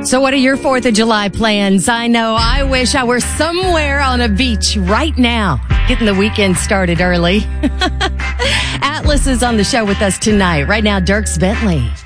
So what are your 4th of July plans? I know I wish I were somewhere on a beach right now, getting the weekend started early. Atlas is on the show with us tonight. Right now, Dierks Bentley.